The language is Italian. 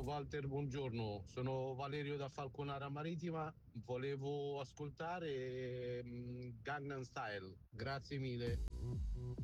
Walter, buongiorno. Sono Valerio da Falconara Marittima. Volevo ascoltare Gangnam Style. Grazie mille.